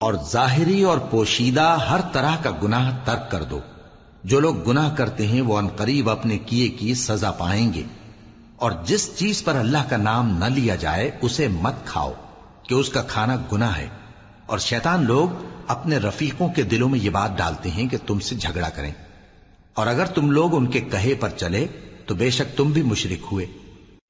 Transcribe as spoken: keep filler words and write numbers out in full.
और जाहिरी और पोशीदा हर तरह का गुनाह तर्क कर दो। जो लोग गुनाह करते हैं वो अनकरीब अपने किए की सजा पाएंगे। और जिस चीज पर अल्लाह का नाम न लिया जाए उसे मत खाओ कि उसका खाना गुनाह है। और शैतान लोग अपने रफीकों के दिलों में ये बात डालते हैं कि तुमसे झगड़ा करें, और अगर तुम लोग उनके कहे पर चले तो बेशक तुम भी मुशरिक हुए।